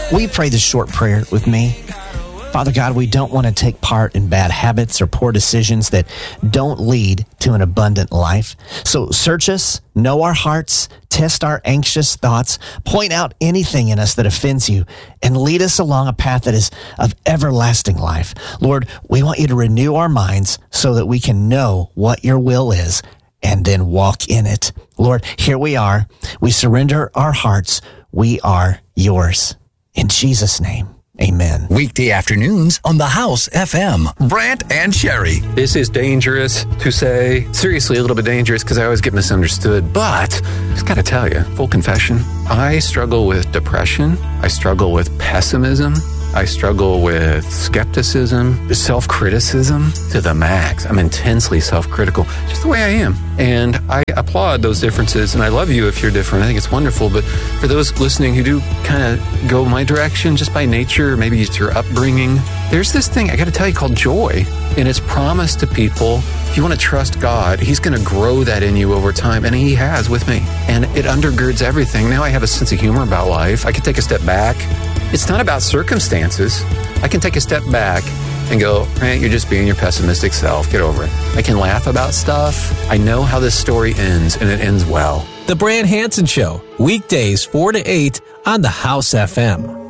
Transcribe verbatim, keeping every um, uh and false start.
Will you pray this short prayer with me? Father God, we don't want to take part in bad habits or poor decisions that don't lead to an abundant life. So search us, know our hearts, test our anxious thoughts, point out anything in us that offends you, and lead us along a path that is of everlasting life. Lord, we want you to renew our minds so that we can know what your will is and then walk in it. Lord, here we are. We surrender our hearts. We are yours. In Jesus' name. Amen. Weekday afternoons on the House F M. Brant and Sherry. This is dangerous to say. Seriously, a little bit dangerous because I always get misunderstood. But I just got to tell you, full confession, I struggle with depression. I struggle with pessimism. I struggle with skepticism, self-criticism to the max. I'm intensely self-critical, just the way I am. And I applaud those differences, and I love you if you're different. I think it's wonderful. But for those listening who do kind of go my direction just by nature, maybe it's your upbringing, there's this thing, I got to tell you, called joy. And it's promised to people. If you want to trust God, He's going to grow that in you over time, and He has with me. And it undergirds everything. Now I have a sense of humor about life. I can take a step back. It's not about circumstances. I can take a step back and go, Brant, you're just being your pessimistic self. Get over it. I can laugh about stuff. I know how this story ends, and it ends well. The Brant Hansen Show, weekdays four to eight on the House F M.